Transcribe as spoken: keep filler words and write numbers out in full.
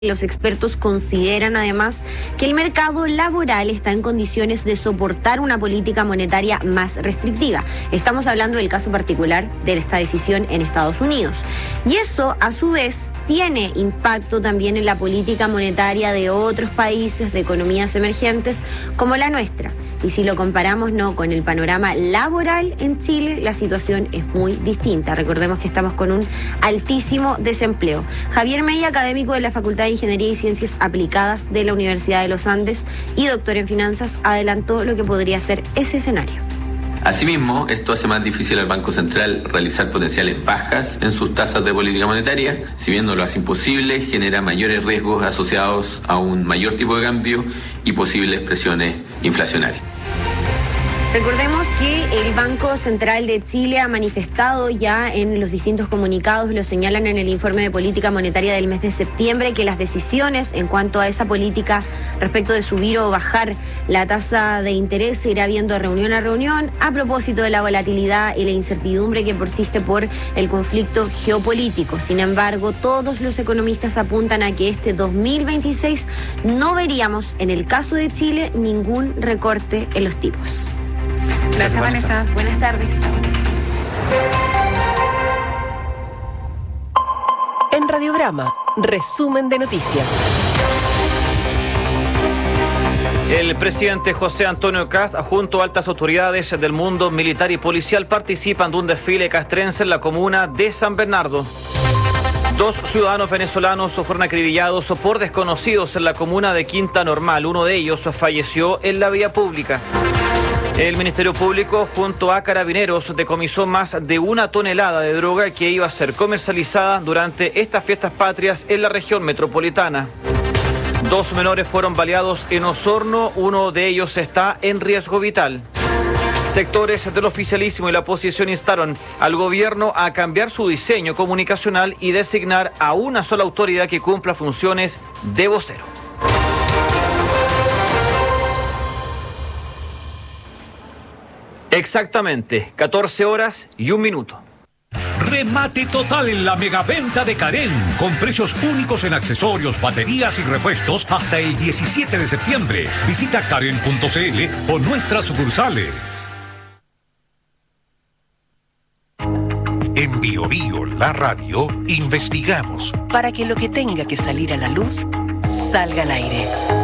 Los expertos consideran además que el mercado laboral está en condiciones de soportar una política monetaria más restrictiva. Estamos hablando del caso particular de esta decisión en Estados Unidos. Y eso, a su vez, tiene impacto también en la política monetaria de otros países, de economías emergentes como la nuestra. Y si lo comparamos no con el panorama laboral en Chile, la situación es muy distinta. Recordemos que estamos con un altísimo desempleo. Javier Mey, académico de la Facultad de Ingeniería y Ciencias Aplicadas de la Universidad de los Andes y doctor en finanzas, adelantó lo que podría ser ese escenario. Asimismo, esto hace más difícil al Banco Central realizar potenciales bajas en sus tasas de política monetaria. Si bien no lo hace imposible, genera mayores riesgos asociados a un mayor tipo de cambio y posibles presiones inflacionarias. Recordemos que el Banco Central de Chile ha manifestado ya en los distintos comunicados, lo señalan en el informe de política monetaria del mes de septiembre, que las decisiones en cuanto a esa política respecto de subir o bajar la tasa de interés se irá viendo reunión a reunión a propósito de la volatilidad y la incertidumbre que persiste por el conflicto geopolítico. Sin embargo, todos los economistas apuntan a que este dos mil veintiséis no veríamos, en el caso de Chile, ningún recorte en los tipos. Gracias, Vanessa. Buenas tardes. En Radiograma, resumen de noticias. El presidente José Antonio Kast, junto a altas autoridades del mundo militar y policial, participan de un desfile castrense en la comuna de San Bernardo. Dos ciudadanos venezolanos fueron acribillados por desconocidos en la comuna de Quinta Normal. Uno de ellos falleció en la vía pública. El Ministerio Público, junto a Carabineros, decomisó más de una tonelada de droga que iba a ser comercializada durante estas fiestas patrias en la región metropolitana. Dos menores fueron baleados en Osorno, uno de ellos está en riesgo vital. Sectores del oficialismo y la oposición instaron al gobierno a cambiar su diseño comunicacional y designar a una sola autoridad que cumpla funciones de vocero. Exactamente, catorce horas y un minuto. Remate total en la megaventa de Carén, con precios únicos en accesorios, baterías y repuestos hasta el diecisiete de septiembre. Visita Carén punto c l o nuestras sucursales. En Bio Bio, la radio, investigamos Para que lo que tenga que salir a la luz, salga al aire.